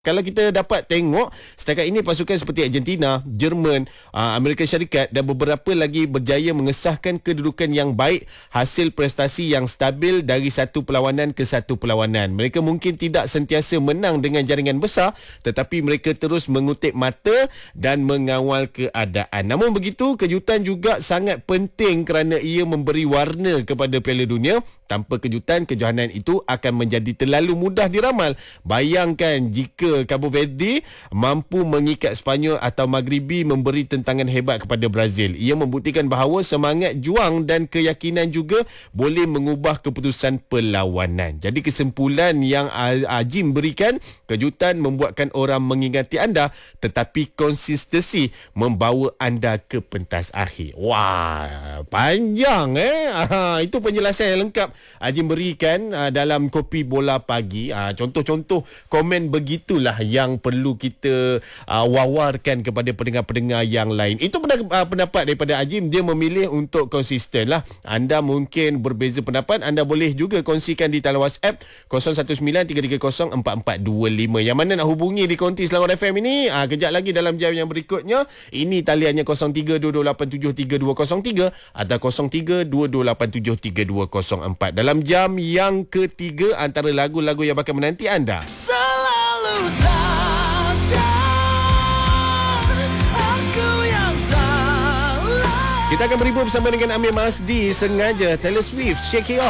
Kalau kita dapat tengok setakat ini pasukan seperti Argentina, Jerman, Amerika Syarikat dan beberapa lagi berjaya mengesahkan kedudukan yang baik, hasil prestasi yang stabil dari satu perlawanan ke satu perlawanan. Mereka mungkin tidak sentiasa menang dengan jaringan besar, tetapi mereka terus mengutip mata dan mengawal keadaan. Namun begitu, kejutan juga sangat penting kerana ia memberi warna kepada Piala Dunia. Tanpa kejutan, kejohanan itu akan menjadi terlalu mudah diramal. Bayangkan jika Cabo Verde mampu mengikat Sepanyol atau Maghribi memberi tentangan hebat kepada Brazil. Ia membuktikan bahawa semangat juang dan keyakinan juga boleh mengubah keputusan perlawanan. Jadi kesimpulan yang Ajim berikan, kejutan membuatkan orang mengingati anda, tetapi konsistensi membawa anda ke pentas akhir. Wah, panjang itu penjelasan yang lengkap Ajim berikan dalam Kopi Bola Pagi. Contoh-contoh komen begitulah yang perlu kita wawarkan kepada pendengar-pendengar yang lain. Itu pendapat daripada Ajim. Dia memilih untuk konsisten lah. Anda mungkin berbeza pendapat, anda boleh juga kongsikan di talian WhatsApp 0193304425. Yang mana nak hubungi di konti Selangor FM ini, kejap lagi dalam jam yang berikutnya. Ini taliannya 0322873203 atau 0322873204. Dalam jam yang ketiga, antara lagu-lagu yang bakal menanti anda. Selalu saja aku yang salah. Kita akan berhibur bersama dengan Amir Masdi. Sengaja Taylor Swift, Shake It Off.